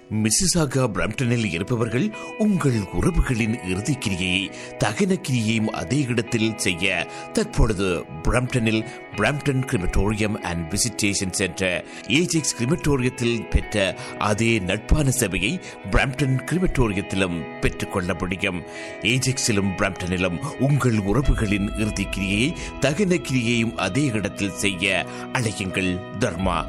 Mississauga பிரம்டனில் இருப்பவர்கள் உங்கள் உறவுகளின் இறுதிக் கிரியை தகன கிரியையும் அதே இடத்தில் செய்ய தற்பொழுது பிரம்டனில் Brampton crematorium and visitation centre Ajax கிரிமட்டோரியத்தில் பெற்ற அதே நட்பான சேவையை பிரம்டன் கிரிமட்டோரியத்திலும் பெற்றுக்கொள்ள முடியும். ஏஜெக்ஸிலும் பிரம்டனிலும் உங்கள் உறவுகளின் இறுதிக் கிரியை தகன கிரியையும் அதே இடத்தில் செய்ய அழையுங்கள். தர்மா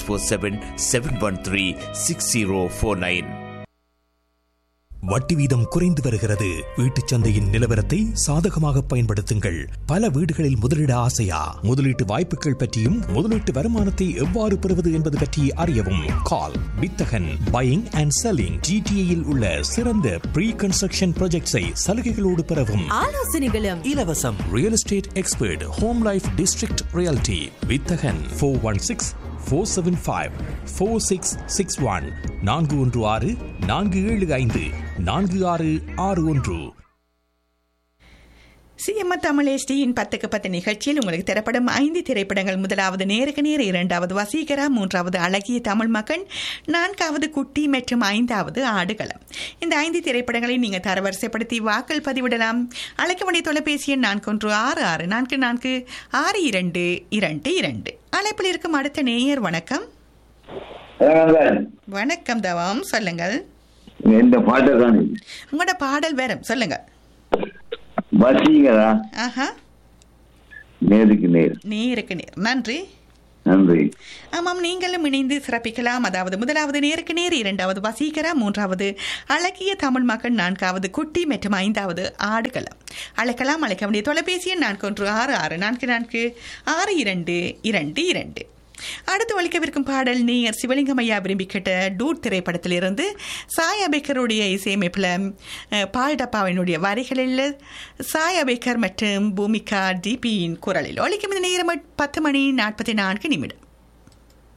647-713-6049. வட்டி வீதம் குறைந்து வருகிறது. வீட்டுச் சந்தையின் நிலவரத்தை சாதகமாக பயன்படுத்துங்கள். பல வீடுகளில் முதலீட ஆசையா? முதலீட்டு வாய்ப்புகள் பற்றியும் முதலீட்டு வருமானத்தை எவ்வாறு பெறுவது என்பது பற்றி அறியவும் கால் வித்தகன் பையிங் அண்ட் செல்லிங். ஜிடிஏயில் உள்ள சிறந்த ப்ரீ கன்ஸ்ட்ரக்ஷன் ப்ராஜெக்ட்ஸை சலுகைகளோடு பெறவும் ஆலோசனைகளும் இலவசம். Real estate expert home life district reality வித்தகன் 416-475-4661 416-475-4661. சிஎம்ஆர் தமிழ் HDயின் 10க்கு 10 நிகழ்ச்சியில் உங்களுக்கு தரப்படும் 5 திரைப்படங்கள். முதலாவது நேருக்கு நேர், இரண்டாவது வசீகரா, மூன்றாவது அழகிய தமிழ் மகன், நான்காவது குட்டி மற்றும் ஐந்தாவது ஆடுகளம். இந்த 5 திரைப்படங்களை நீங்கள் தரவரிசைப்படுத்தி வாக்கள் பதிவிடலாம். அழைக்க வேண்டிய தொலைபேசி எண் 4166442222. அழைப்பில் இருக்கும் அடுத்த நேயர். வணக்கம். வணக்கம் தவம், சொல்லுங்கள். உங்களோட பாடல் வேற சொல்லுங்க. வசீகரா. நேருக்கு நேர். நேருக்கு நேர். நன்றி. நன்றி. ஆமாம், நீங்களும் இணைந்து சிறப்பிக்கலாம். அதாவது முதலாவது நேருக்கு நேர், இரண்டாவது வசீகரா, மூன்றாவது அழகிய தமிழ் மகன், நான்காவது குட்டி மற்றும் ஐந்தாவது ஆடுகளம். அழைக்கலாம். அழைக்க வேண்டிய தொலைபேசி எண் 4166442222. அடுத்து ஒலிக்கவிருக்கும் பாடல் நேயர் சிவலிங்கம் ஐயா விரும்பி கேட்ட டூட் திரைப்படத்திலிருந்து சாயா பேக்கருடைய இசையமைப்பில் பால்டப்பாவினுடைய வரிகளில் சாயா பேக்கர் மற்றும் பூமிகா டிபியின் குரலில் ஒலிக்கும். இந்த நேரம் 10:44.